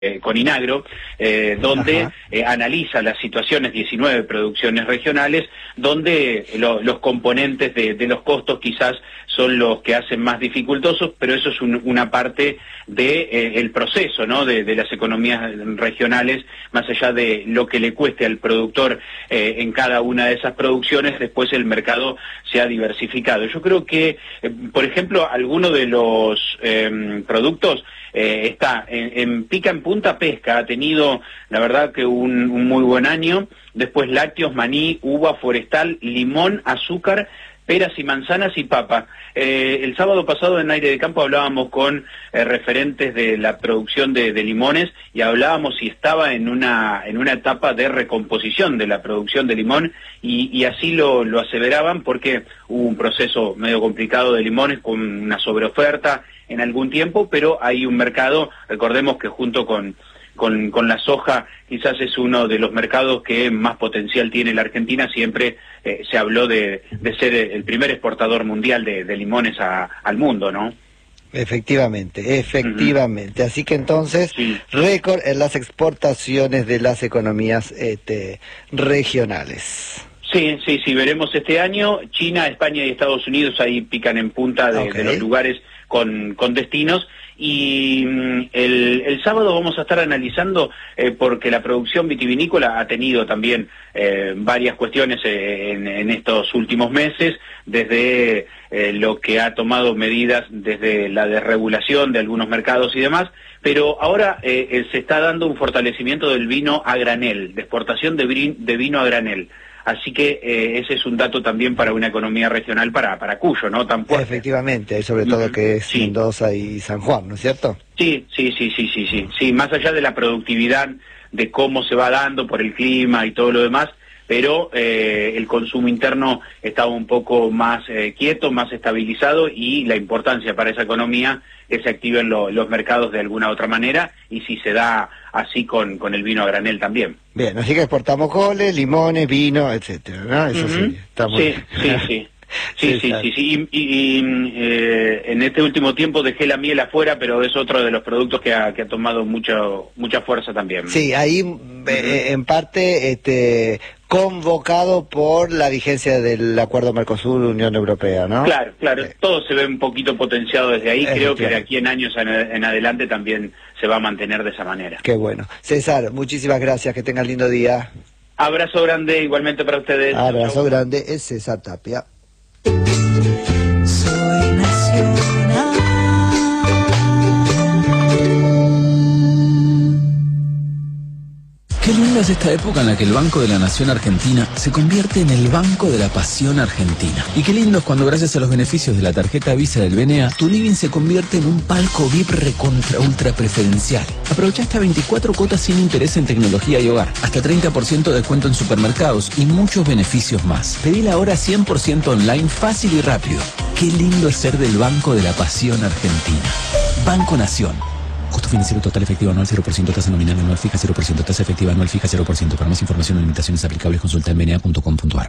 con Inagro, donde analiza las situaciones, 19 producciones regionales, donde los componentes de los costos quizás son los que hacen más dificultosos, pero eso es una parte de el proceso, ¿no?, de las economías regionales, más allá de lo que le cueste al productor en cada una de esas producciones, después el mercado se ha diversificado. Yo creo que, por ejemplo, alguno de los productos está pica en punta pesca, ha tenido la verdad que un muy buen año, después lácteos, maní, uva, forestal, limón, azúcar, peras y manzanas y papa. El sábado pasado en Aire de Campo hablábamos con referentes de la producción de limones y hablábamos si estaba en una etapa de recomposición de la producción de limón y así lo aseveraban, porque hubo un proceso medio complicado de limones con una sobreoferta en algún tiempo, pero hay un mercado, recordemos que junto con la soja quizás es uno de los mercados que más potencial tiene la Argentina. Siempre se habló de ser el primer exportador mundial de limones al mundo, ¿no? Efectivamente. Así que entonces, sí, récord en las exportaciones de las economías regionales. Sí, veremos este año. China, España y Estados Unidos ahí pican en punta de los lugares con destinos. Y el sábado vamos a estar analizando, porque la producción vitivinícola ha tenido también varias cuestiones en estos últimos meses, desde lo que ha tomado medidas desde la desregulación de algunos mercados y demás, pero ahora se está dando un fortalecimiento del vino a granel, de exportación de vino a granel. Así que ese es un dato también para una economía regional para Cuyo, ¿no? Tan fuerte. Efectivamente, sobre todo que es Mendoza y San Juan, ¿no es cierto? Sí, más allá de la productividad, de cómo se va dando por el clima y todo lo demás, pero el consumo interno está un poco más quieto, más estabilizado, y la importancia para esa economía que se activen los mercados de alguna otra manera, y si se da así con el vino a granel también. Bien, así que exportamos coles, limones, vino, etcétera, ¿no? Eso sí, Sí. Y en este último tiempo dejé la miel afuera, pero es otro de los productos que ha tomado mucha fuerza también. Sí, ahí en parte convocado por la vigencia del acuerdo Mercosur-Unión Europea, ¿no? Claro, todo se ve un poquito potenciado desde ahí. Creo que de aquí en años en adelante también se va a mantener de esa manera. Qué bueno. César, muchísimas gracias, que tengan lindo día. Abrazo grande, igualmente para ustedes. Abrazo grande, es César Tapia. Soy nacional. Qué linda es esta época en la que el Banco de la Nación Argentina se convierte en el Banco de la Pasión Argentina. Y qué lindo es cuando, gracias a los beneficios de la tarjeta Visa del BNA, tu living se convierte en un palco VIP recontra ultra preferencial. Aprovecha hasta 24 cuotas sin interés en tecnología y hogar, hasta 30% de descuento en supermercados y muchos beneficios más. Pedila ahora 100% online, fácil y rápido. Qué lindo es ser del Banco de la Pasión Argentina. Banco Nación. Costo financiero total efectivo anual 0%, tasa nominal anual fija 0%, tasa efectiva anual fija 0%. Para más información o limitaciones aplicables, consulta en bna.com.ar.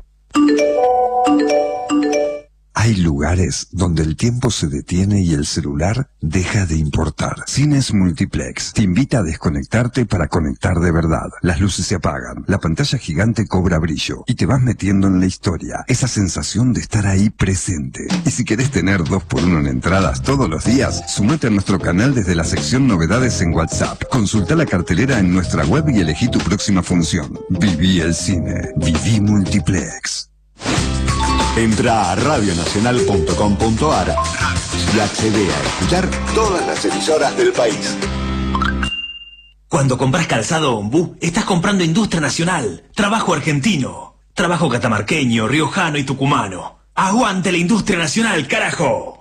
Hay lugares donde el tiempo se detiene y el celular deja de importar. Cines Multiplex te invita a desconectarte para conectar de verdad. Las luces se apagan, la pantalla gigante cobra brillo y te vas metiendo en la historia. Esa sensación de estar ahí presente. Y si querés tener 2x1 en entradas todos los días, sumate a nuestro canal desde la sección Novedades en WhatsApp. Consulta la cartelera en nuestra web y elegí tu próxima función. Viví el cine. Viví Multiplex. Entra a radionacional.com.ar y accede a escuchar todas las emisoras del país. Cuando compras calzado Ombú, estás comprando industria nacional, trabajo argentino, trabajo catamarqueño, riojano y tucumano. ¡Aguante la industria nacional, carajo!